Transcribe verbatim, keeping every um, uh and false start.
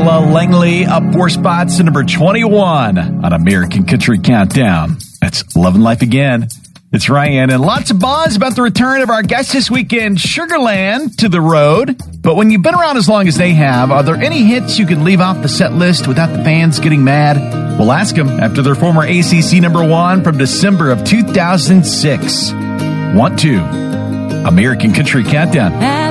Paula Langley up four spots to number twenty-one on American Country Countdown. That's Love and Life Again. It's Ryan, and lots of buzz about the return of our guest this weekend, Sugarland, to the road. But when you've been around as long as they have, are there any hits you can leave off the set list without the fans getting mad? We'll ask them after their former A C C number one from December of two thousand six. Want to. American Country Countdown.